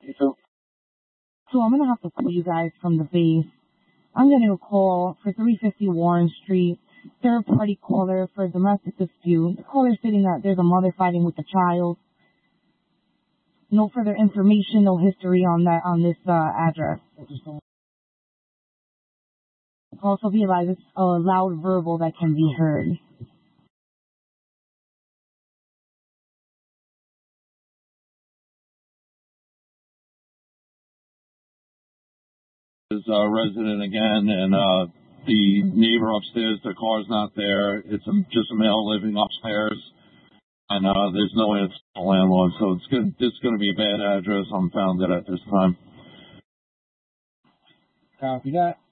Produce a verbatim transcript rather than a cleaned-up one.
So, so I'm going to have to call you guys from the base. I'm getting a call for three fifty Warren Street, third-party caller for a domestic dispute. The caller stating that there's a mother fighting with a child. No further information, no history on that on this uh, address. Also be advised, it's a loud verbal that can be heard. is a resident again, and uh, the neighbor upstairs, the car's not there. It's a, just a male living upstairs, and uh, there's no answer to the landlord, so it's good. It's going to be a bad address. I'm found it at this time. Copy that.